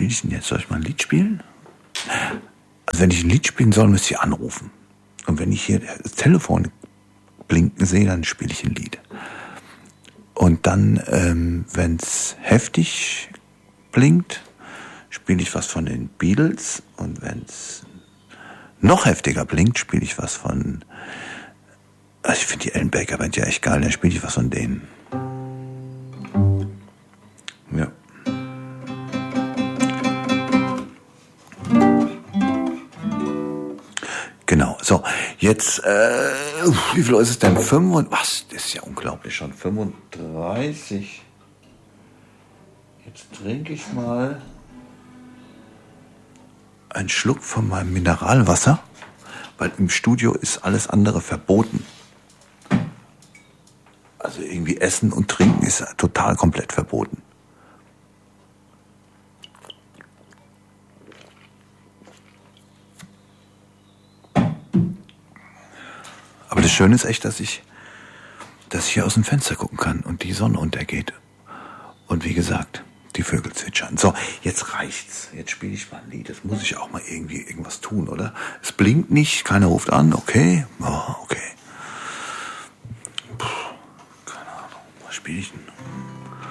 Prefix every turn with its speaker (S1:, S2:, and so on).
S1: spiele ich denn jetzt? Soll ich mal ein Lied spielen? Also wenn ich ein Lied spielen soll, müsste ich anrufen. Und wenn ich hier das Telefon blinken sehe, dann spiele ich ein Lied. Und dann, wenn es heftig blinkt, spiele ich was von den Beatles. Und wenn es noch heftiger blinkt, spiele ich was von... Also ich finde die Ellen Baker Band ja echt geil, dann spiele ich was von denen. Ja. Genau, so, jetzt, wie viel ist es denn? 5? Was? Das ist ja unglaublich, schon 35. Jetzt trinke ich mal einen Schluck von meinem Mineralwasser, weil im Studio ist alles andere verboten. Also irgendwie Essen und Trinken ist total komplett verboten. Aber das Schöne ist echt, dass ich hier aus dem Fenster gucken kann und die Sonne untergeht. Und wie gesagt, die Vögel zwitschern. So, jetzt reicht's. Jetzt spiele ich mal ein Lied. Das muss ich auch mal irgendwie irgendwas tun, oder? Es blinkt nicht, keiner ruft an. Okay, oh, okay. Puh, keine Ahnung. Was spiele ich denn?